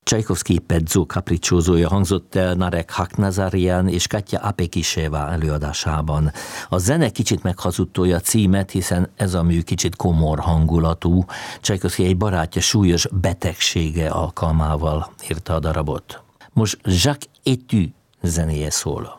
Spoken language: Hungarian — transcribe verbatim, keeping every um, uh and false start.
Csajkovszky Pezzo capricciózója hangzott el Narek Haknazarian és Katja Apekiseva előadásában. A zene kicsit meghazudtolja a címet, hiszen ez a mű kicsit komor hangulatú. Csajkovszky egy barátja súlyos betegsége alkalmával írta a darabot. Most Jacques Etu zenéje szól.